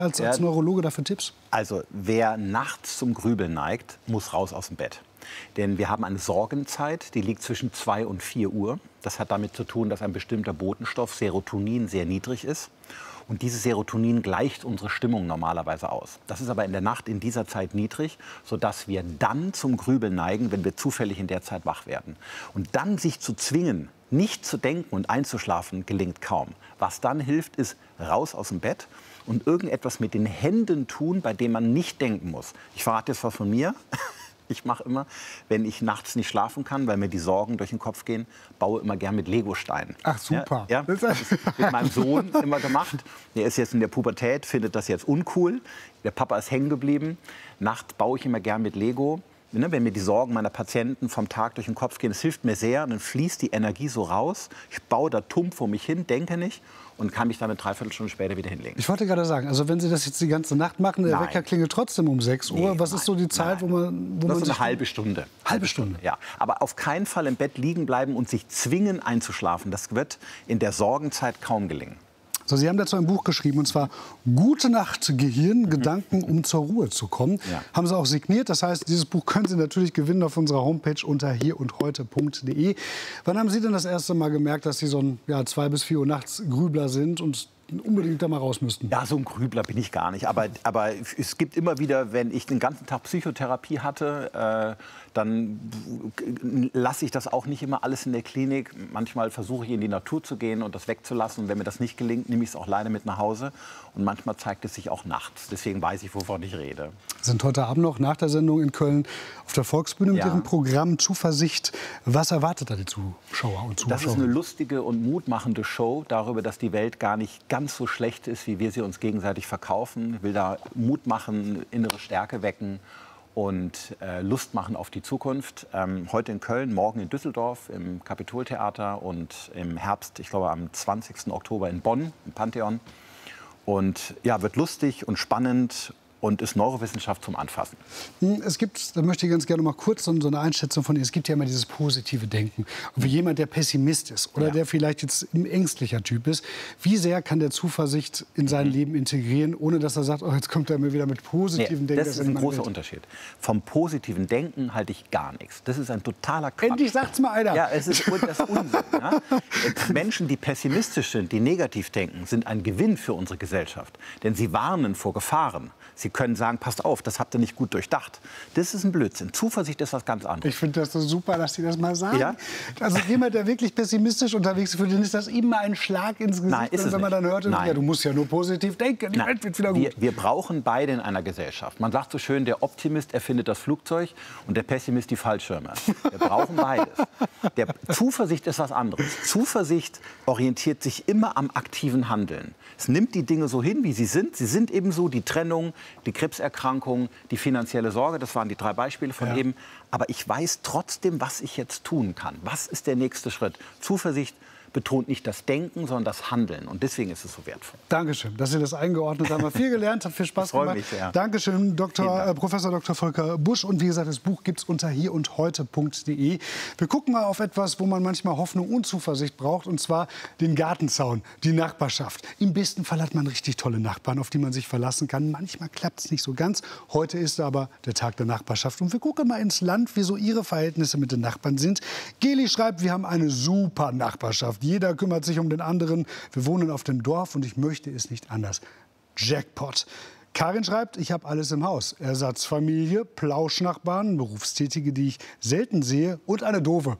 als Neurologe dafür Tipps? Also wer nachts zum Grübeln neigt, muss raus aus dem Bett. Denn wir haben eine Sorgenzeit, die liegt zwischen 2 und 4 Uhr. Das hat damit zu tun, dass ein bestimmter Botenstoff, Serotonin, sehr niedrig ist. Und dieses Serotonin gleicht unsere Stimmung normalerweise aus. Das ist aber in der Nacht in dieser Zeit niedrig, sodass wir dann zum Grübeln neigen, wenn wir zufällig in der Zeit wach werden. Und dann sich zu zwingen, nicht zu denken und einzuschlafen, gelingt kaum. Was dann hilft, ist raus aus dem Bett und irgendetwas mit den Händen tun, bei dem man nicht denken muss. Ich verrate jetzt was von mir. Ich mache immer, wenn ich nachts nicht schlafen kann, weil mir die Sorgen durch den Kopf gehen, baue immer gern mit Legosteinen. Ach, super. Ja, das ist mit meinem Sohn immer gemacht. Der ist jetzt in der Pubertät, findet das jetzt uncool. Der Papa ist hängen geblieben. Nachts baue ich immer gern mit Lego. Wenn mir die Sorgen meiner Patienten vom Tag durch den Kopf gehen, das hilft mir sehr. Und dann fließt die Energie so raus. Ich baue da tump vor mich hin, denke nicht und kann mich dann eine Dreiviertelstunde später wieder hinlegen. Ich wollte gerade sagen, also wenn Sie das jetzt die ganze Nacht machen, der Wecker klingelt trotzdem um 6 Uhr. Was ist so die Zeit, wo man das ist eine halbe Stunde. Halbe Stunde? Ja, aber auf keinen Fall im Bett liegen bleiben und sich zwingen einzuschlafen. Das wird in der Sorgenzeit kaum gelingen. So, Sie haben dazu ein Buch geschrieben, und zwar Gute Nacht, Gehirn, Gedanken, um zur Ruhe zu kommen. Ja. Haben Sie auch signiert. Das heißt, dieses Buch können Sie natürlich gewinnen auf unserer Homepage unter hierundheute.de. Wann haben Sie denn das erste Mal gemerkt, dass Sie so ein 2 bis 4 Uhr nachts Grübler sind und unbedingt da mal raus müssten? Ja, so ein Grübler bin ich gar nicht. Aber es gibt immer wieder, wenn ich den ganzen Tag Psychotherapie hatte, dann lasse ich das auch nicht immer alles in der Klinik. Manchmal versuche ich in die Natur zu gehen und das wegzulassen. Und wenn mir das nicht gelingt, nehme ich es auch leider mit nach Hause. Und manchmal zeigt es sich auch nachts. Deswegen weiß ich, wovon ich rede. Sie sind heute Abend noch nach der Sendung in Köln auf der Volksbühne mit Ihrem Programm Zuversicht. Was erwartet da die Zuschauer und Zuschauer? Das ist eine lustige und mutmachende Show darüber, dass die Welt gar nicht ganz so schlecht ist, wie wir sie uns gegenseitig verkaufen. Ich will da Mut machen, innere Stärke wecken und Lust machen auf die Zukunft. Heute in Köln, morgen in Düsseldorf im Kapitoltheater und im Herbst, ich glaube am 20. Oktober in Bonn im Pantheon. Und ja, wird lustig und spannend und ist Neurowissenschaft zum Anfassen. Es gibt, da möchte ich ganz gerne mal kurz so eine Einschätzung von Ihnen. Es gibt ja immer dieses positive Denken. Und für jemand, der Pessimist ist oder der vielleicht jetzt ein ängstlicher Typ ist, wie sehr kann der Zuversicht in sein Leben integrieren, ohne dass er sagt, oh, jetzt kommt er mir wieder mit positiven Denken. Das ist ein großer Unterschied. Vom positiven Denken halte ich gar nichts. Das ist ein totaler Quatsch. Endlich sagt's mal einer. Ja, das ist Unsinn. Ja? Menschen, die pessimistisch sind, die negativ denken, sind ein Gewinn für unsere Gesellschaft. Denn sie warnen vor Gefahren. Sie können sagen, passt auf, das habt ihr nicht gut durchdacht. Das ist ein Blödsinn. Zuversicht ist was ganz anderes. Ich finde das so super, dass Sie das mal sagen. Ja? Also jemand, der wirklich pessimistisch unterwegs ist, für den ist das immer ein Schlag ins Gesicht. Nein, ist es wenn man nicht. dann hört, ja, du musst ja nur positiv denken, die Welt wird wieder gut. Wir brauchen beide in einer Gesellschaft. Man sagt so schön, der Optimist erfindet das Flugzeug und der Pessimist die Fallschirme. Wir brauchen beides. Der Zuversicht ist was anderes. Zuversicht orientiert sich immer am aktiven Handeln. Es nimmt die Dinge so hin, wie sie sind. Sie sind eben so, die Trennung, die Krebserkrankung, die finanzielle Sorge. Das waren die 3 Beispiele von eben. Aber ich weiß trotzdem, was ich jetzt tun kann. Was ist der nächste Schritt? Zuversicht betont nicht das Denken, sondern das Handeln. Und deswegen ist es so wertvoll. Dankeschön, dass Sie das eingeordnet haben. Haben viel gelernt, hat viel Spaß gemacht. Mich sehr. Dankeschön, Professor Dr. Volker Busch. Und wie gesagt, das Buch gibt es unter hierundheute.de. Wir gucken mal auf etwas, wo man manchmal Hoffnung und Zuversicht braucht, und zwar den Gartenzaun, die Nachbarschaft. Im besten Fall hat man richtig tolle Nachbarn, auf die man sich verlassen kann. Manchmal klappt es nicht so ganz. Heute ist aber der Tag der Nachbarschaft. Und wir gucken mal ins Land, wie so Ihre Verhältnisse mit den Nachbarn sind. Geli schreibt, wir haben eine super Nachbarschaft. Jeder kümmert sich um den anderen. Wir wohnen auf dem Dorf und ich möchte es nicht anders. Jackpot. Karin schreibt, ich habe alles im Haus. Ersatzfamilie, Plauschnachbarn, Berufstätige, die ich selten sehe und eine Doofe.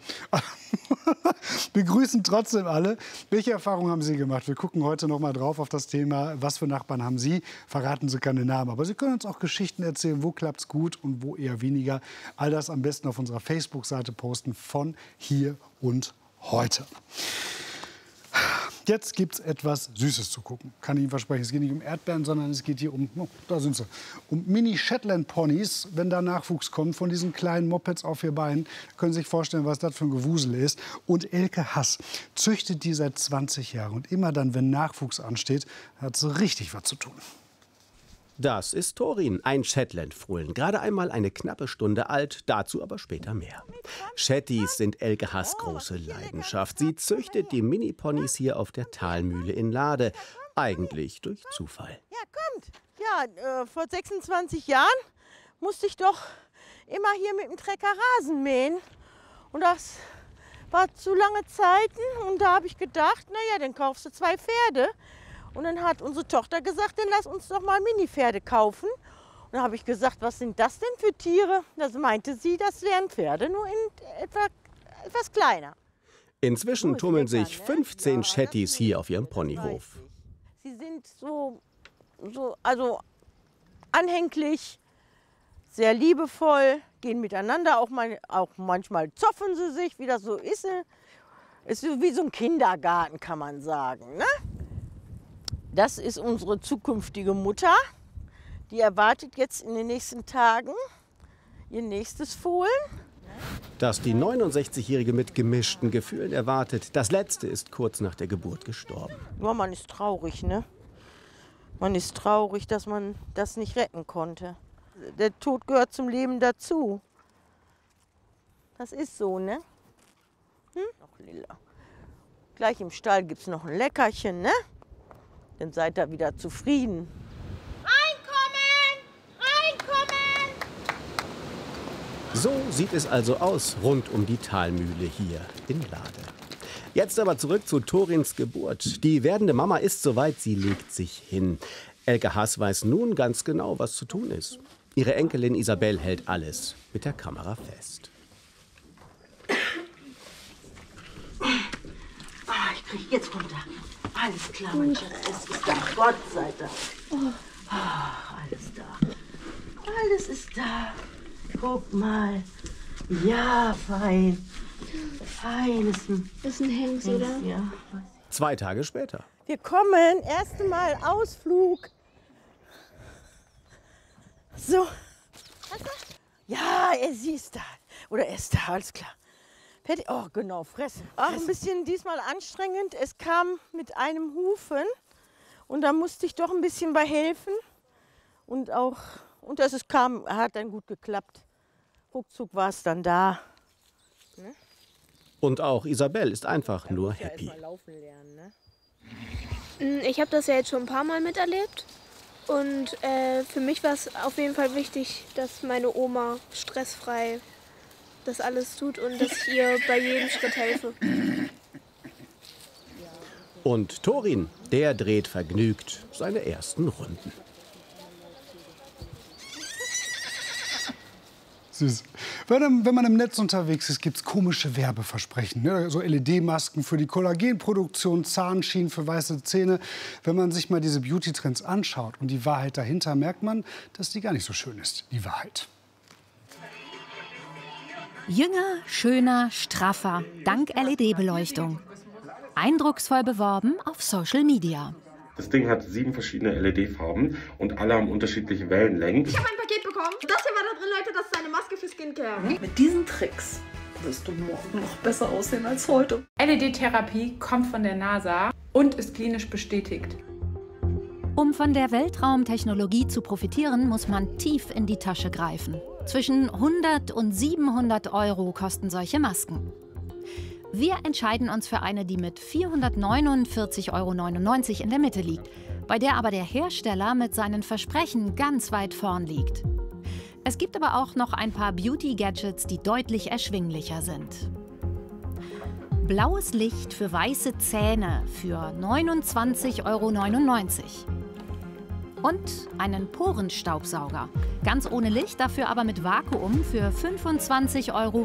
Wir grüßen trotzdem alle. Welche Erfahrungen haben Sie gemacht? Wir gucken heute noch mal drauf auf das Thema, was für Nachbarn haben Sie? Verraten Sie keine Namen, aber Sie können uns auch Geschichten erzählen, wo klappt es gut und wo eher weniger. All das am besten auf unserer Facebook-Seite posten von Hier und Heute. Jetzt gibt es etwas Süßes zu gucken. Kann ich Ihnen versprechen. Es geht nicht um Erdbeeren, sondern es geht hier um, da sind sie, um Mini-Shetland-Ponys. Wenn da Nachwuchs kommt von diesen kleinen Mopeds auf 4 Beinen, können Sie sich vorstellen, was das für ein Gewusel ist. Und Elke Hass züchtet die seit 20 Jahren. Und immer dann, wenn Nachwuchs ansteht, hat sie richtig was zu tun. Das ist Torin, ein Shetland-Fohlen. Gerade einmal eine knappe Stunde alt, dazu aber später mehr. Shetties sind Elke Hass' große Leidenschaft. Sie züchtet die Mini-Ponys hier auf der Talmühle in Lade. Eigentlich durch Zufall. Ja, kommt. Ja, vor 26 Jahren musste ich doch immer hier mit dem Trecker Rasen mähen. Und das war zu lange Zeiten. Und da habe ich gedacht, naja, dann kaufst du 2 Pferde. Und dann hat unsere Tochter gesagt, dann lass uns doch mal Mini-Pferde kaufen. Und dann habe ich gesagt, was sind das denn für Tiere? Das meinte sie, das wären Pferde, nur in etwas kleiner. Inzwischen tummeln sich 15 Shattys hier auf ihrem Ponyhof. Sie sind also anhänglich, sehr liebevoll, gehen miteinander, auch manchmal zoffen sie sich, wie das so ist. Es ist wie so ein Kindergarten, kann man sagen. Ne? Das ist unsere zukünftige Mutter. Die erwartet jetzt in den nächsten Tagen ihr nächstes Fohlen. Das die 69-Jährige mit gemischten Gefühlen erwartet. Das letzte ist kurz nach der Geburt gestorben. Ja, man ist traurig, ne? Man ist traurig, dass man das nicht retten konnte. Der Tod gehört zum Leben dazu. Das ist so, ne? Noch lila. Gleich im Stall gibt es noch ein Leckerchen, ne? Dann seid ihr wieder zufrieden. So sieht es also aus rund um die Talmühle hier in Lade. Jetzt aber zurück zu Thorins Geburt. Die werdende Mama ist soweit, sie legt sich hin. Elke Haas weiß nun ganz genau, was zu tun ist. Ihre Enkelin Isabel hält alles mit der Kamera fest. Ich krieg jetzt runter. Alles klar, mein Schatz, es ist da. Gott sei Dank. Alles da. Alles ist da. Guck mal. Ja, fein. Fein ist ein Hengst, oder? Ja. 2 Tage später. Wir kommen. Erste Mal Ausflug. So. Hast du? Ja, sie ist da. Oder er ist da, alles klar. Fertig. Oh, genau, fressen. Ach, ein bisschen diesmal anstrengend. Es kam mit einem Hufen. Und da musste ich doch ein bisschen bei helfen. Und dass es kam, hat dann gut geklappt. Ruckzuck war es dann da. Ne? Und auch Isabel ist einfach nur happy. Ja, erst mal laufen lernen, ne? Ich habe das ja jetzt schon ein paar Mal miterlebt. Und für mich war es auf jeden Fall wichtig, dass meine Oma stressfrei das alles tut und dass ich ihr bei jedem Schritt helfe. Und Thorin, der dreht vergnügt seine ersten Runden. Süß. Wenn man im Netz unterwegs ist, gibt es komische Werbeversprechen. Ne? So LED-Masken für die Kollagenproduktion, Zahnschienen für weiße Zähne. Wenn man sich mal diese Beauty-Trends anschaut und die Wahrheit dahinter, merkt man, dass die gar nicht so schön ist, die Wahrheit. Jünger, schöner, straffer, dank LED-Beleuchtung. Eindrucksvoll beworben auf Social Media. Das Ding hat 7 verschiedene LED-Farben und alle haben unterschiedliche Wellenlängen. Ich habe ein Paket bekommen. Das hier war da drin, Leute, das ist eine Maske für Skincare. Mit diesen Tricks wirst du morgen noch besser aussehen als heute. LED-Therapie kommt von der NASA und ist klinisch bestätigt. Um von der Weltraumtechnologie zu profitieren, muss man tief in die Tasche greifen. Zwischen 100 und 700 Euro kosten solche Masken. Wir entscheiden uns für eine, die mit 449,99 Euro in der Mitte liegt, bei der aber der Hersteller mit seinen Versprechen ganz weit vorn liegt. Es gibt aber auch noch ein paar Beauty-Gadgets, die deutlich erschwinglicher sind. Blaues Licht für weiße Zähne für 29,99 Euro. Und einen Porenstaubsauger. Ganz ohne Licht, dafür aber mit Vakuum für 25,95 Euro.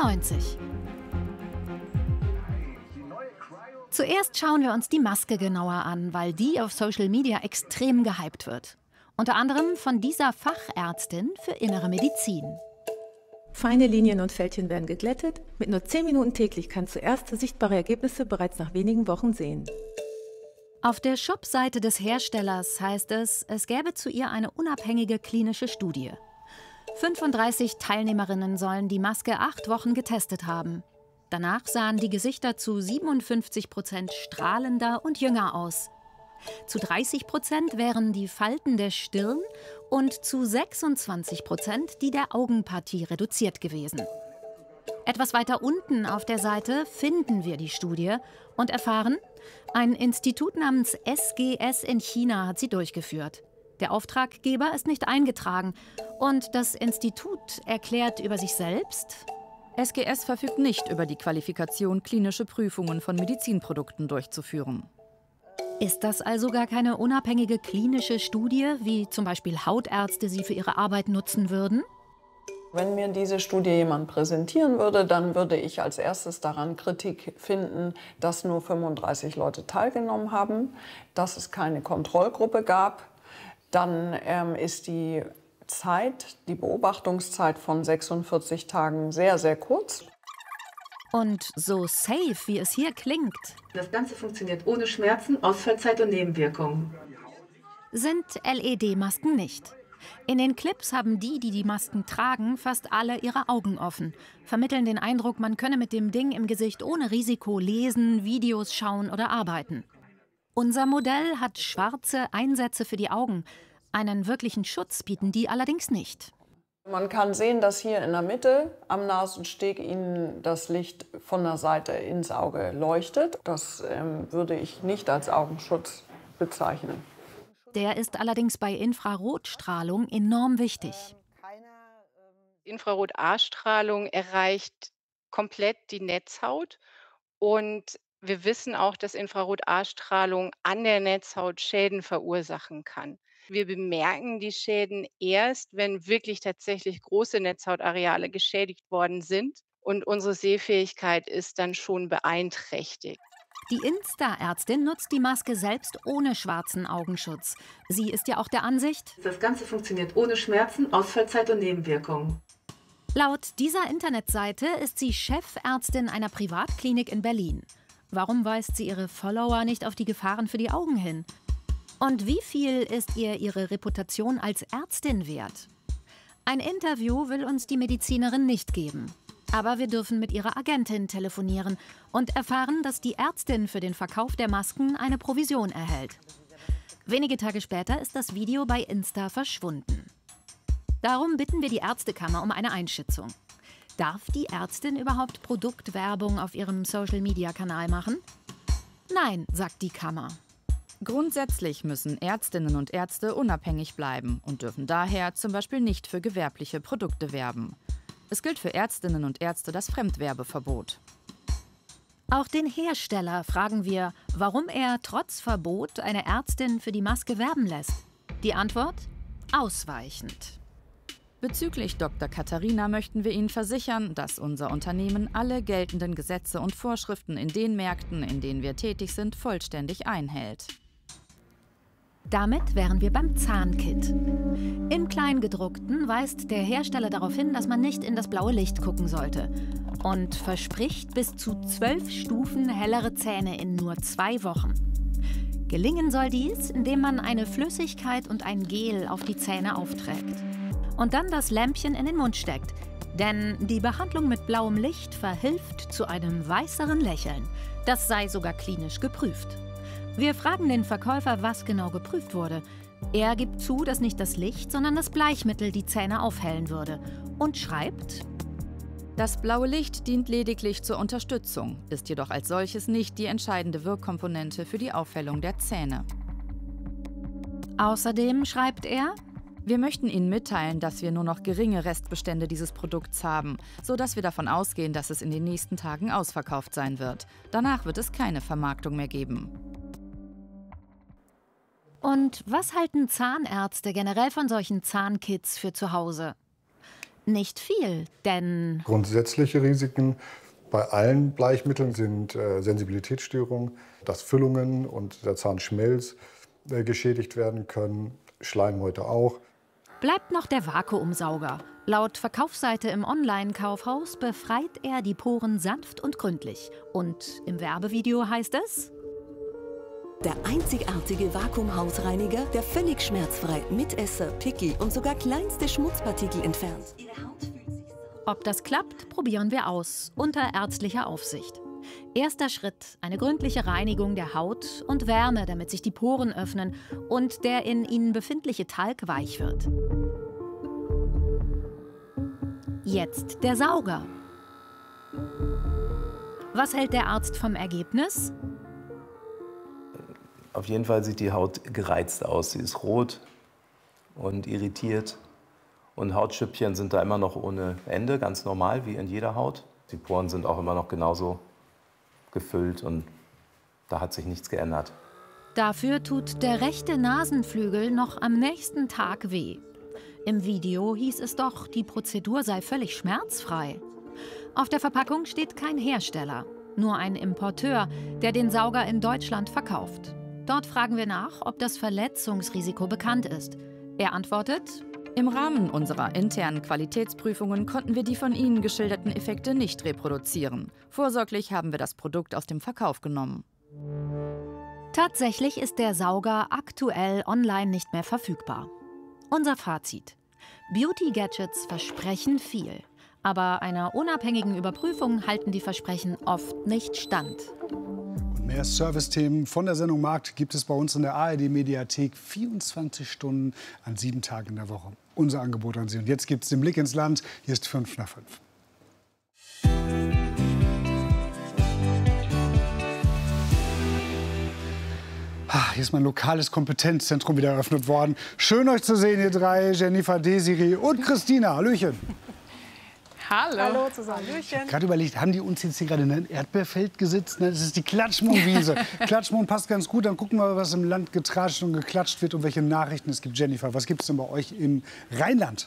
Zuerst schauen wir uns die Maske genauer an, weil die auf Social Media extrem gehypt wird. Unter anderem von dieser Fachärztin für innere Medizin. Feine Linien und Fältchen werden geglättet. Mit nur 10 Minuten täglich kannst du erste sichtbare Ergebnisse bereits nach wenigen Wochen sehen. Auf der Shop-Seite des Herstellers heißt es, es gäbe zu ihr eine unabhängige klinische Studie. 35 Teilnehmerinnen sollen die Maske 8 Wochen getestet haben. Danach sahen die Gesichter zu 57% strahlender und jünger aus. Zu 30% wären die Falten der Stirn und zu 26% die der Augenpartie reduziert gewesen. Etwas weiter unten auf der Seite finden wir die Studie und erfahren, ein Institut namens SGS in China hat sie durchgeführt. Der Auftraggeber ist nicht eingetragen. Und das Institut erklärt über sich selbst: SGS verfügt nicht über die Qualifikation, klinische Prüfungen von Medizinprodukten durchzuführen. Ist das also gar keine unabhängige klinische Studie, wie zum Beispiel Hautärzte sie für ihre Arbeit nutzen würden? Wenn mir diese Studie jemand präsentieren würde, dann würde ich als erstes daran Kritik finden, dass nur 35 Leute teilgenommen haben, dass es keine Kontrollgruppe gab. Dann ist die Beobachtungszeit von 46 Tagen sehr, sehr kurz. Und so safe, wie es hier klingt, Das Ganze funktioniert ohne Schmerzen, Ausfallzeit und Nebenwirkungen. sind LED-Masken nicht. In den Clips haben die Masken tragen, fast alle ihre Augen offen, vermitteln den Eindruck, man könne mit dem Ding im Gesicht ohne Risiko lesen, Videos schauen oder arbeiten. Unser Modell hat schwarze Einsätze für die Augen. Einen wirklichen Schutz bieten die allerdings nicht. Man kann sehen, dass hier in der Mitte am Nasensteg Ihnen das Licht von der Seite ins Auge leuchtet. Das würde ich nicht als Augenschutz bezeichnen. Der ist allerdings bei Infrarotstrahlung enorm wichtig. Infrarot-A-Strahlung erreicht komplett die Netzhaut. Und wir wissen auch, dass Infrarot-A-Strahlung an der Netzhaut Schäden verursachen kann. Wir bemerken die Schäden erst, wenn wirklich tatsächlich große Netzhautareale geschädigt worden sind. Und unsere Sehfähigkeit ist dann schon beeinträchtigt. Die Insta-Ärztin nutzt die Maske selbst ohne schwarzen Augenschutz. Sie ist ja auch der Ansicht: Das Ganze funktioniert ohne Schmerzen, Ausfallzeit und Nebenwirkungen. Laut dieser Internetseite ist sie Chefärztin einer Privatklinik in Berlin. Warum weist sie ihre Follower nicht auf die Gefahren für die Augen hin? Und wie viel ist ihr ihre Reputation als Ärztin wert? Ein Interview will uns die Medizinerin nicht geben. Aber wir dürfen mit ihrer Agentin telefonieren und erfahren, dass die Ärztin für den Verkauf der Masken eine Provision erhält. Wenige Tage später ist das Video bei Insta verschwunden. Darum bitten wir die Ärztekammer um eine Einschätzung. Darf die Ärztin überhaupt Produktwerbung auf ihrem Social-Media-Kanal machen? Nein, sagt die Kammer. Grundsätzlich müssen Ärztinnen und Ärzte unabhängig bleiben und dürfen daher zum Beispiel nicht für gewerbliche Produkte werben. Es gilt für Ärztinnen und Ärzte das Fremdwerbeverbot. Auch den Hersteller fragen wir, warum er trotz Verbot eine Ärztin für die Maske werben lässt. Die Antwort: ausweichend. Bezüglich Dr. Katharina möchten wir Ihnen versichern, dass unser Unternehmen alle geltenden Gesetze und Vorschriften in den Märkten, in denen wir tätig sind, vollständig einhält. Damit wären wir beim Zahnkit. Im Kleingedruckten weist der Hersteller darauf hin, dass man nicht in das blaue Licht gucken sollte und verspricht bis zu 12 Stufen hellere Zähne in nur 2 Wochen. Gelingen soll dies, indem man eine Flüssigkeit und ein Gel auf die Zähne aufträgt und dann das Lämpchen in den Mund steckt. Denn die Behandlung mit blauem Licht verhilft zu einem weißeren Lächeln. Das sei sogar klinisch geprüft. Wir fragen den Verkäufer, was genau geprüft wurde. Er gibt zu, dass nicht das Licht, sondern das Bleichmittel die Zähne aufhellen würde und schreibt: Das blaue Licht dient lediglich zur Unterstützung, ist jedoch als solches nicht die entscheidende Wirkkomponente für die Aufhellung der Zähne. Außerdem schreibt er: Wir möchten Ihnen mitteilen, dass wir nur noch geringe Restbestände dieses Produkts haben, sodass wir davon ausgehen, dass es in den nächsten Tagen ausverkauft sein wird. Danach wird es keine Vermarktung mehr geben. Und was halten Zahnärzte generell von solchen Zahnkits für zu Hause? Nicht viel, denn grundsätzliche Risiken bei allen Bleichmitteln sind Sensibilitätsstörungen, dass Füllungen und der Zahnschmelz geschädigt werden können, Schleimhäute auch. Bleibt noch der Vakuumsauger. Laut Verkaufsseite im Online-Kaufhaus befreit er die Poren sanft und gründlich. Und im Werbevideo heißt es: Der einzigartige Vakuumhausreiniger, der völlig schmerzfrei Mitesser, Pickel und sogar kleinste Schmutzpartikel entfernt. Ob das klappt, probieren wir aus, unter ärztlicher Aufsicht. Erster Schritt: eine gründliche Reinigung der Haut und Wärme, damit sich die Poren öffnen und der in ihnen befindliche Talg weich wird. Jetzt der Sauger. Was hält der Arzt vom Ergebnis? Auf jeden Fall sieht die Haut gereizt aus. Sie ist rot, und irritiert. Und Hautschüppchen sind da immer noch ohne Ende, ganz normal, wie in jeder Haut. Die Poren sind auch immer noch genauso gefüllt und da hat sich nichts geändert. Dafür tut der rechte Nasenflügel noch am nächsten Tag weh. Im Video hieß es doch, die Prozedur sei völlig schmerzfrei. Auf der Verpackung steht kein Hersteller, nur ein Importeur, der den Sauger in Deutschland verkauft. Dort fragen wir nach, ob das Verletzungsrisiko bekannt ist. Er antwortet: Im Rahmen unserer internen Qualitätsprüfungen konnten wir die von Ihnen geschilderten Effekte nicht reproduzieren. Vorsorglich haben wir das Produkt aus dem Verkauf genommen. Tatsächlich ist der Sauger aktuell online nicht mehr verfügbar. Unser Fazit: Beauty-Gadgets versprechen viel, aber einer unabhängigen Überprüfung halten die Versprechen oft nicht stand. Und mehr Servicethemen von der Sendung Markt gibt es bei uns in der ARD-Mediathek 24 Stunden an 7 Tagen in der Woche. Unser Angebot an Sie. Und jetzt gibt es den Blick ins Land. Hier ist 5 nach 5. Hier ist mein lokales Kompetenzzentrum wieder eröffnet worden. Schön, euch zu sehen, ihr drei. Jennifer, Desiree und Christina. Hallöchen. Hallo. Hallo zusammen. Ich habe gerade überlegt, haben die uns jetzt hier gerade in ein Erdbeerfeld gesetzt? Das ist die Klatschmond-Wiese. Klatschmond passt ganz gut. Dann gucken wir mal, was im Land getratscht und geklatscht wird und welche Nachrichten es gibt. Jennifer, was gibt es denn bei euch im Rheinland?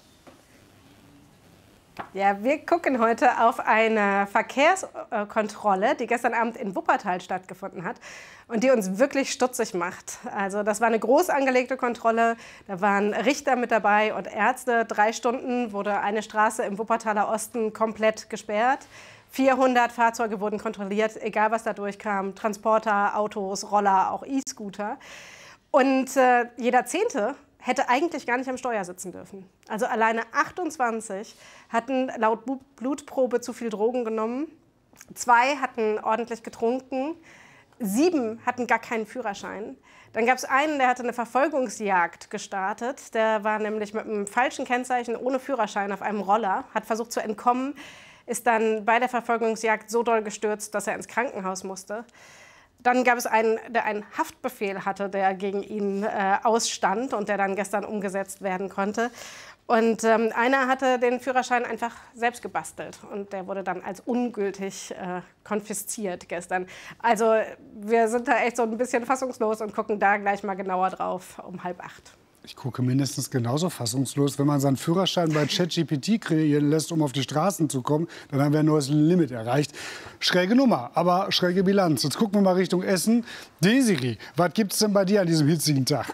Ja, wir gucken heute auf eine Verkehrskontrolle, die gestern Abend in Wuppertal stattgefunden hat und die uns wirklich stutzig macht. Also das war eine groß angelegte Kontrolle, da waren Richter mit dabei und Ärzte. 3 Stunden wurde eine Straße im Wuppertaler Osten komplett gesperrt. 400 Fahrzeuge wurden kontrolliert, egal was da durchkam. Transporter, Autos, Roller, auch E-Scooter. Und jeder 10. hätte eigentlich gar nicht am Steuer sitzen dürfen. Also alleine 28 hatten laut Blutprobe zu viel Drogen genommen. 2 hatten ordentlich getrunken. 7 hatten gar keinen Führerschein. Dann gab es einen, der hatte eine Verfolgungsjagd gestartet. Der war nämlich mit einem falschen Kennzeichen ohne Führerschein auf einem Roller, hat versucht zu entkommen, ist dann bei der Verfolgungsjagd so doll gestürzt, dass er ins Krankenhaus musste. Dann gab es einen, der einen Haftbefehl hatte, der gegen ihn ausstand und der dann gestern umgesetzt werden konnte. Und einer hatte den Führerschein einfach selbst gebastelt und der wurde dann als ungültig konfisziert gestern. Also wir sind da echt so ein bisschen fassungslos und gucken da gleich mal genauer drauf um 7:30. Ich gucke mindestens genauso fassungslos. Wenn man seinen Führerschein bei ChatGPT kreieren lässt, um auf die Straßen zu kommen, dann haben wir ein neues Limit erreicht. Schräge Nummer, aber schräge Bilanz. Jetzt gucken wir mal Richtung Essen. Desiree, was gibt es denn bei dir an diesem hitzigen Tag?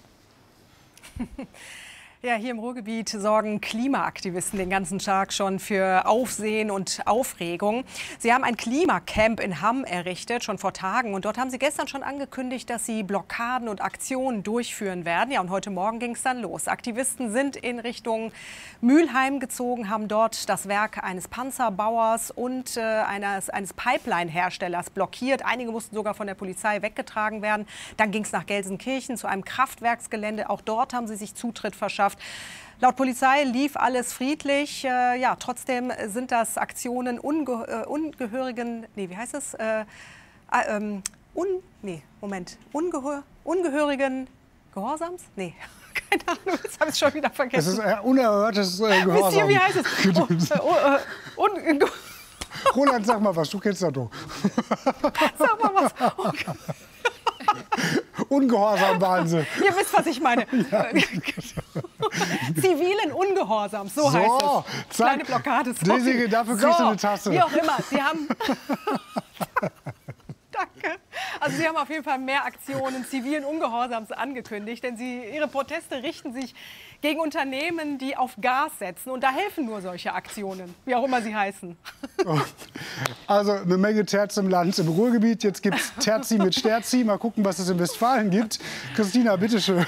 Ja, hier im Ruhrgebiet sorgen Klimaaktivisten den ganzen Tag schon für Aufsehen und Aufregung. Sie haben ein Klimacamp in Hamm errichtet, schon vor Tagen. Und dort haben sie gestern schon angekündigt, dass sie Blockaden und Aktionen durchführen werden. Ja, und heute Morgen ging es dann los. Aktivisten sind in Richtung Mülheim gezogen, haben dort das Werk eines Panzerbauers und eines Pipeline-Herstellers blockiert. Einige mussten sogar von der Polizei weggetragen werden. Dann ging es nach Gelsenkirchen zu einem Kraftwerksgelände. Auch dort haben sie sich Zutritt verschafft. Laut Polizei lief alles friedlich. Ja, trotzdem sind das Aktionen ungehörigen Gehorsams? Nee, keine Ahnung, jetzt habe ich es schon wieder vergessen. Das ist unerhörtes Gehorsam. Wisst ihr, wie heißt es? Roland, sag mal was, du kennst das doch. Sag mal was. Okay. Ungehorsam waren sie. Ihr wisst, was ich meine. Ja. Zivilen Ungehorsams, so heißt es. Kleine Blockade. Desiree, dafür kriegst du eine Tasse. Wie auch immer, Sie haben... Danke. Also Sie haben auf jeden Fall mehr Aktionen zivilen Ungehorsams angekündigt, denn Ihre Proteste richten sich gegen Unternehmen, die auf Gas setzen. Und da helfen nur solche Aktionen, wie auch immer sie heißen. Also eine Menge Terz im Land, im Ruhrgebiet. Jetzt gibt es Terzi mit Sterzi. Mal gucken, was es in Westfalen gibt. Christina, bitteschön.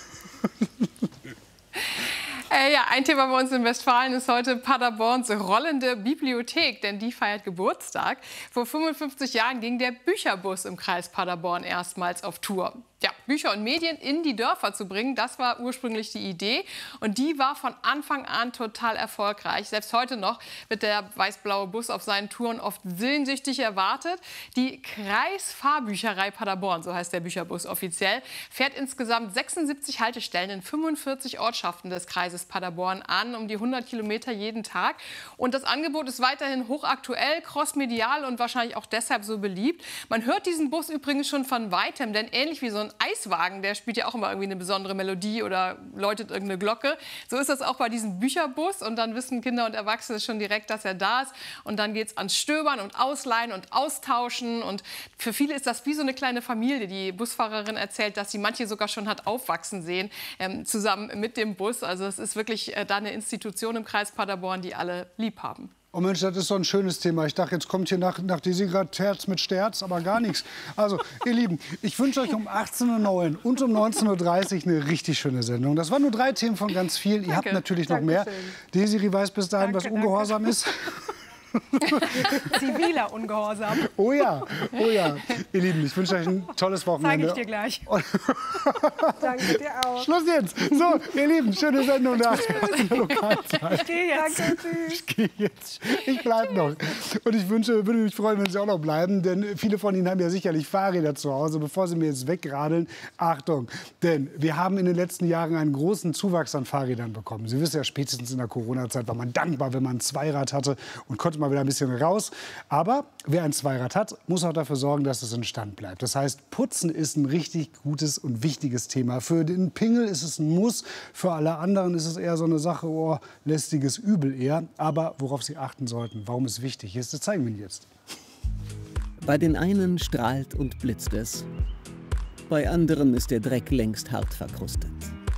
Ja, ein Thema bei uns in Westfalen ist heute Paderborns rollende Bibliothek, denn die feiert Geburtstag. Vor 55 Jahren ging der Bücherbus im Kreis Paderborn erstmals auf Tour. Ja, Bücher und Medien in die Dörfer zu bringen. Das war ursprünglich die Idee und die war von Anfang an total erfolgreich. Selbst heute noch wird der weiß-blaue Bus auf seinen Touren oft sehnsüchtig erwartet. Die Kreisfahrbücherei Paderborn, so heißt der Bücherbus offiziell, fährt insgesamt 76 Haltestellen in 45 Ortschaften des Kreises Paderborn an, um die 100 Kilometer jeden Tag. Und das Angebot ist weiterhin hochaktuell, crossmedial und wahrscheinlich auch deshalb so beliebt. Man hört diesen Bus übrigens schon von Weitem, denn ähnlich wie so ein Eiswagen, der spielt ja auch immer irgendwie eine besondere Melodie oder läutet irgendeine Glocke. So ist das auch bei diesem Bücherbus und dann wissen Kinder und Erwachsene schon direkt, dass er da ist. Und dann geht es ans Stöbern und Ausleihen und Austauschen. Und für viele ist das wie so eine kleine Familie. Die Busfahrerin erzählt, dass sie manche sogar schon hat aufwachsen sehen, zusammen mit dem Bus. Also es ist wirklich da eine Institution im Kreis Paderborn, die alle lieb haben. Oh Mensch, das ist so ein schönes Thema. Ich dachte, jetzt kommt hier nach Desira Terz mit Sterz, aber gar nichts. Also, ihr Lieben, ich wünsche euch um 18:09 Uhr und um 19:30 Uhr eine richtig schöne Sendung. Das waren nur 3 Themen von ganz vielen. Ihr habt natürlich noch mehr. Desiri weiß bis dahin, was Ungehorsam ist. Ziviler Ungehorsam. Oh ja, oh ja. Ihr Lieben, ich wünsche euch ein tolles Wochenende. Zeige ich dir gleich. Danke dir auch. Schluss jetzt. So, ihr Lieben, schöne Sendung da. Ich gehe jetzt. Danke, tschüss. Ich gehe jetzt. Ich bleibe noch. Und ich würde mich freuen, wenn Sie auch noch bleiben, denn viele von Ihnen haben ja sicherlich Fahrräder zu Hause. Bevor Sie mir jetzt wegradeln, Achtung, denn wir haben in den letzten Jahren einen großen Zuwachs an Fahrrädern bekommen. Sie wissen ja, spätestens in der Corona-Zeit war man dankbar, wenn man ein Zweirad hatte und konnte mal wieder ein bisschen raus. Aber wer ein Zweirad hat, muss auch dafür sorgen, dass es in Stand bleibt. Das heißt, Putzen ist ein richtig gutes und wichtiges Thema. Für den Pingel ist es ein Muss, für alle anderen ist es eher so eine Sache, oh, lästiges Übel eher. Aber worauf Sie achten sollten, warum es wichtig ist, das zeigen wir Ihnen jetzt. Bei den einen strahlt und blitzt es. Bei anderen ist der Dreck längst hart verkrustet.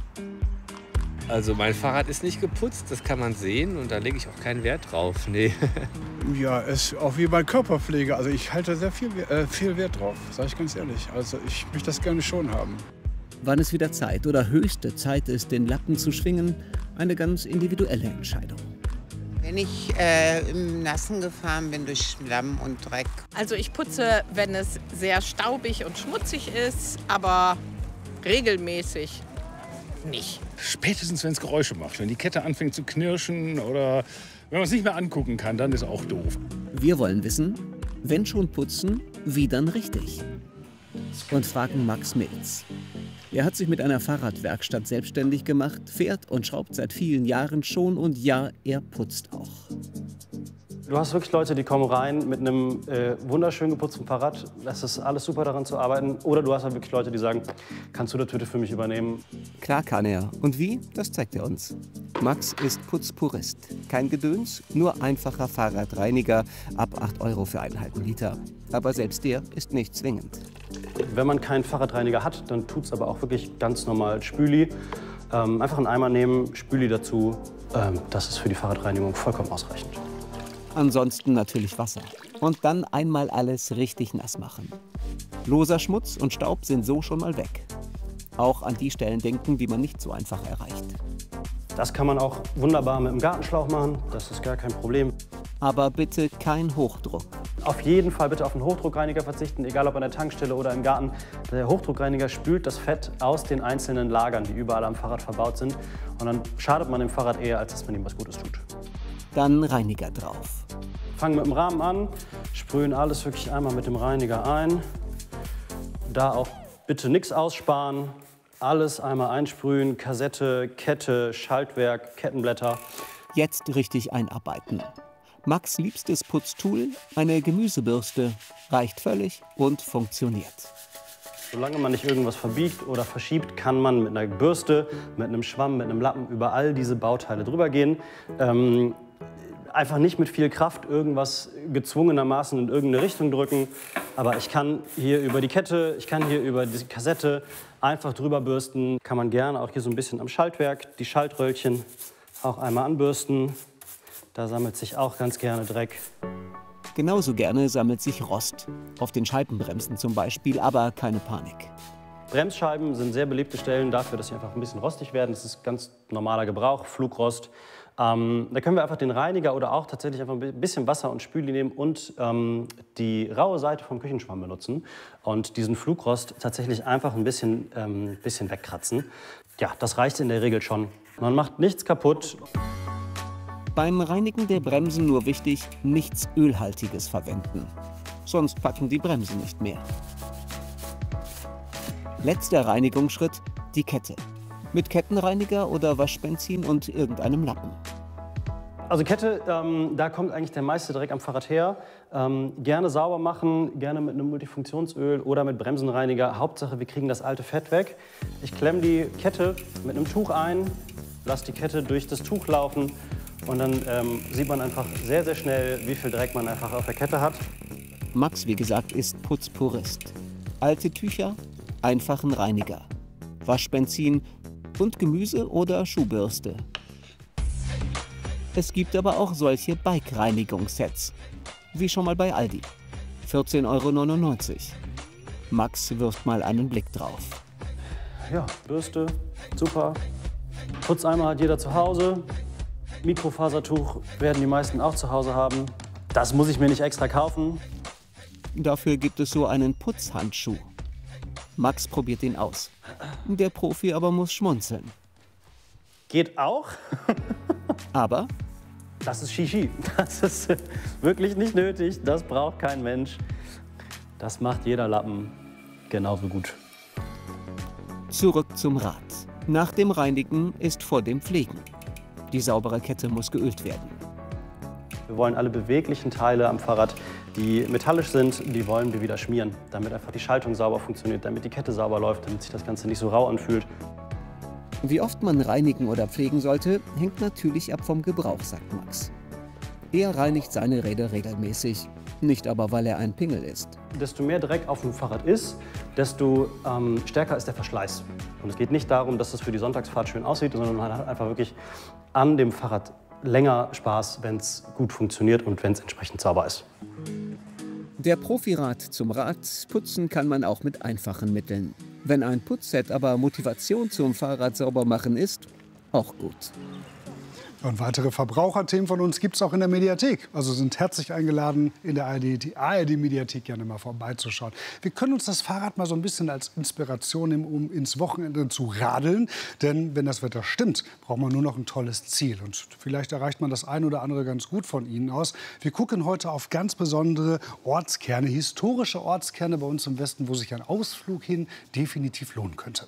Also mein Fahrrad ist nicht geputzt, das kann man sehen und da lege ich auch keinen Wert drauf. Nee. Ja, ist auch wie bei Körperpflege. Also ich halte sehr viel Wert drauf, sage ich ganz ehrlich. Also ich möchte das gerne schon haben. Wann es wieder Zeit oder höchste Zeit ist, den Lappen zu schwingen, eine ganz individuelle Entscheidung. Wenn ich im Nassen gefahren bin durch Schlamm und Dreck. Also ich putze, wenn es sehr staubig und schmutzig ist, aber regelmäßig nicht. Spätestens, wenn es Geräusche macht. Wenn die Kette anfängt zu knirschen oder wenn man es nicht mehr angucken kann, dann ist auch doof. Wir wollen wissen, wenn schon putzen, wie dann richtig? Und fragen Max Milz. Er hat sich mit einer Fahrradwerkstatt selbstständig gemacht, fährt und schraubt seit vielen Jahren schon und ja, er putzt auch. Du hast wirklich Leute, die kommen rein mit einem wunderschön geputzten Fahrrad. Das ist alles super, daran zu arbeiten. Oder du hast halt wirklich Leute, die sagen, kannst du das bitte für mich übernehmen? Klar kann er. Und wie? Das zeigt er uns. Max ist Putzpurist. Kein Gedöns, nur einfacher Fahrradreiniger ab 8 € für einen halben Liter. Aber selbst der ist nicht zwingend. Wenn man keinen Fahrradreiniger hat, dann tut's aber auch wirklich ganz normal Spüli. Einfach einen Eimer nehmen, Spüli dazu. Das ist für die Fahrradreinigung vollkommen ausreichend. Ansonsten natürlich Wasser. Und dann einmal alles richtig nass machen. Loser Schmutz und Staub sind so schon mal weg. Auch an die Stellen denken, die man nicht so einfach erreicht. Das kann man auch wunderbar mit dem Gartenschlauch machen. Das ist gar kein Problem. Aber bitte kein Hochdruck. Auf jeden Fall bitte auf einen Hochdruckreiniger verzichten, egal ob an der Tankstelle oder im Garten. Der Hochdruckreiniger spült das Fett aus den einzelnen Lagern, die überall am Fahrrad verbaut sind. Und dann schadet man dem Fahrrad eher, als dass man ihm was Gutes tut. Dann Reiniger drauf. Fangen mit dem Rahmen an, sprühen alles wirklich einmal mit dem Reiniger ein. Da auch bitte nichts aussparen, alles einmal einsprühen, Kassette, Kette, Schaltwerk, Kettenblätter. Jetzt richtig einarbeiten. Max' liebstes Putztool, eine Gemüsebürste, reicht völlig und funktioniert. Solange man nicht irgendwas verbiegt oder verschiebt, kann man mit einer Bürste, mit einem Schwamm, mit einem Lappen über all diese Bauteile drüber gehen. Einfach nicht mit viel Kraft irgendwas gezwungenermaßen in irgendeine Richtung drücken. Aber ich kann hier über die Kette, ich kann hier über die Kassette einfach drüber bürsten. Kann man gerne auch hier so ein bisschen am Schaltwerk, die Schaltröllchen auch einmal anbürsten. Da sammelt sich auch ganz gerne Dreck. Genauso gerne sammelt sich Rost. Auf den Scheibenbremsen zum Beispiel, aber keine Panik. Bremsscheiben sind sehr beliebte Stellen dafür, dass sie einfach ein bisschen rostig werden. Das ist ganz normaler Gebrauch, Flugrost. Da können wir einfach den Reiniger oder auch tatsächlich einfach ein bisschen Wasser und Spüli nehmen und die raue Seite vom Küchenschwamm benutzen und diesen Flugrost tatsächlich einfach ein bisschen wegkratzen. Ja, das reicht in der Regel schon. Man macht nichts kaputt. Beim Reinigen der Bremsen nur wichtig, nichts Ölhaltiges verwenden. Sonst packen die Bremsen nicht mehr. Letzter Reinigungsschritt, die Kette. Mit Kettenreiniger oder Waschbenzin und irgendeinem Lappen. Also Kette, da kommt eigentlich der meiste Dreck am Fahrrad her. Gerne sauber machen, gerne mit einem Multifunktionsöl oder mit Bremsenreiniger. Hauptsache, wir kriegen das alte Fett weg. Ich klemme die Kette mit einem Tuch ein, lasse die Kette durch das Tuch laufen und dann sieht man einfach sehr, sehr schnell, wie viel Dreck man einfach auf der Kette hat. Max, wie gesagt, ist Putzpurist. Alte Tücher, einfachen Reiniger, Waschbenzin und Gemüse oder Schuhbürste. Es gibt aber auch solche Bike-Reinigungssets, wie schon mal bei Aldi. 14,99 €. Max wirft mal einen Blick drauf. Ja, Bürste, super. Putzeimer hat jeder zu Hause. Mikrofasertuch werden die meisten auch zu Hause haben. Das muss ich mir nicht extra kaufen. Dafür gibt es so einen Putzhandschuh. Max probiert ihn aus. Der Profi aber muss schmunzeln. Geht auch. Aber? Das ist Shishi. Das ist wirklich nicht nötig. Das braucht kein Mensch. Das macht jeder Lappen genauso gut. Zurück zum Rad. Nach dem Reinigen ist vor dem Pflegen. Die saubere Kette muss geölt werden. Wir wollen alle beweglichen Teile am Fahrrad, die metallisch sind, die wollen wir wieder schmieren, damit einfach die Schaltung sauber funktioniert, damit die Kette sauber läuft, damit sich das Ganze nicht so rau anfühlt. Wie oft man reinigen oder pflegen sollte, hängt natürlich ab vom Gebrauch, sagt Max. Er reinigt seine Räder regelmäßig, nicht aber, weil er ein Pingel ist. Desto mehr Dreck auf dem Fahrrad ist, desto stärker ist der Verschleiß. Und es geht nicht darum, dass es für die Sonntagsfahrt schön aussieht, sondern man hat einfach wirklich an dem Fahrrad länger Spaß, wenn es gut funktioniert und wenn es entsprechend sauber ist. Der Profirat zum Rad putzen kann man auch mit einfachen Mitteln. Wenn ein Putzset aber Motivation zum Fahrrad sauber machen ist, auch gut. Und weitere Verbraucherthemen von uns gibt es auch in der Mediathek. Also sind herzlich eingeladen, in der ARD-Mediathek gerne mal vorbeizuschauen. Wir können uns das Fahrrad mal so ein bisschen als Inspiration nehmen, um ins Wochenende zu radeln. Denn wenn das Wetter stimmt, braucht man nur noch ein tolles Ziel. Und vielleicht erreicht man das ein oder andere ganz gut von Ihnen aus. Wir gucken heute auf ganz besondere Ortskerne, historische Ortskerne bei uns im Westen, wo sich ein Ausflug hin definitiv lohnen könnte.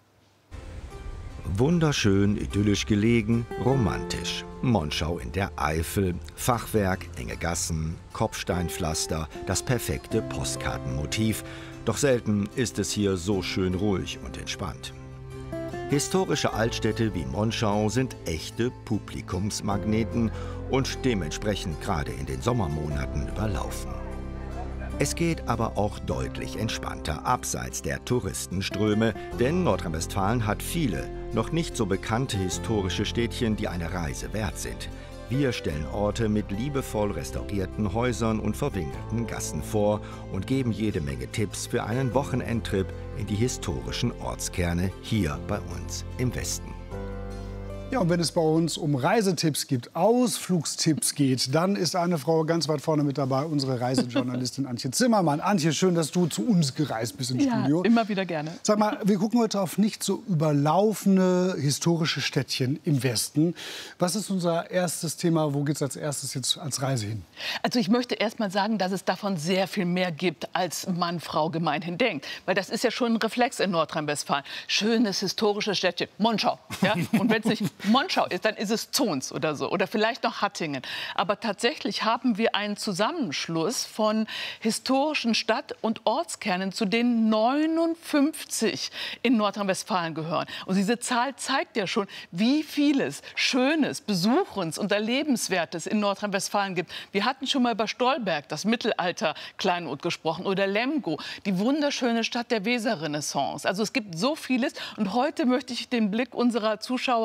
Wunderschön, idyllisch gelegen, romantisch. Monschau in der Eifel, Fachwerk, enge Gassen, Kopfsteinpflaster, das perfekte Postkartenmotiv. Doch selten ist es hier so schön ruhig und entspannt. Historische Altstädte wie Monschau sind echte Publikumsmagneten und dementsprechend gerade in den Sommermonaten überlaufen. Es geht aber auch deutlich entspannter abseits der Touristenströme, denn Nordrhein-Westfalen hat viele, noch nicht so bekannte historische Städtchen, die eine Reise wert sind. Wir stellen Orte mit liebevoll restaurierten Häusern und verwinkelten Gassen vor und geben jede Menge Tipps für einen Wochenendtrip in die historischen Ortskerne hier bei uns im Westen. Ja, und wenn es bei uns um Reisetipps gibt, Ausflugstipps geht, dann ist eine Frau ganz weit vorne mit dabei, unsere Reisejournalistin Antje Zimmermann. Antje, schön, dass du zu uns gereist bist ins Studio. Ja, immer wieder gerne. Sag mal, wir gucken heute auf nicht so überlaufene historische Städtchen im Westen. Was ist unser erstes Thema? Wo geht es als erstes jetzt als Reise hin? Also ich möchte erst mal sagen, dass es davon sehr viel mehr gibt, als Mann, Frau gemeinhin denkt. Weil das ist ja schon ein Reflex in Nordrhein-Westfalen. Schönes historisches Städtchen, Monschau. Ja? Und wenn es nicht Monschau ist, dann ist es Zons oder so. Oder vielleicht noch Hattingen. Aber tatsächlich haben wir einen Zusammenschluss von historischen Stadt- und Ortskernen, zu denen 59 in Nordrhein-Westfalen gehören. Und diese Zahl zeigt ja schon, wie vieles Schönes, Besuchens- und Erlebenswertes in Nordrhein-Westfalen gibt. Wir hatten schon mal über Stolberg, das Mittelalter-Kleinod, gesprochen. Oder Lemgo, die wunderschöne Stadt der Weserrenaissance. Also es gibt so vieles. Und heute möchte ich den Blick unserer Zuschauer mal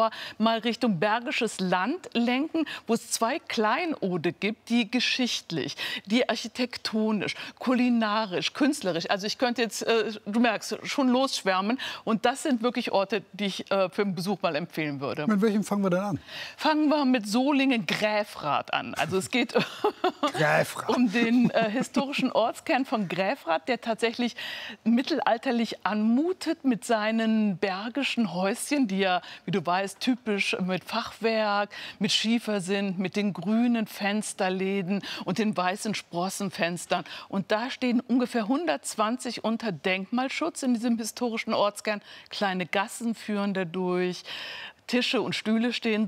mal Richtung Bergisches Land lenken, wo es 2 Kleinode gibt, die geschichtlich, die architektonisch, kulinarisch, künstlerisch, also ich könnte jetzt, du merkst, schon losschwärmen. Und das sind wirklich Orte, die ich für einen Besuch mal empfehlen würde. Mit welchem fangen wir denn an? Fangen wir mit Solingen-Gräfrath an. Also es geht um den historischen Ortskern von Gräfrath, der tatsächlich mittelalterlich anmutet mit seinen bergischen Häuschen, die ja, wie du weißt, typisch mit Fachwerk, mit Schiefer sind, mit den grünen Fensterläden und den weißen Sprossenfenstern. Und da stehen ungefähr 120 unter Denkmalschutz in diesem historischen Ortskern. Kleine Gassen führen dadurch. Tische und Stühle stehen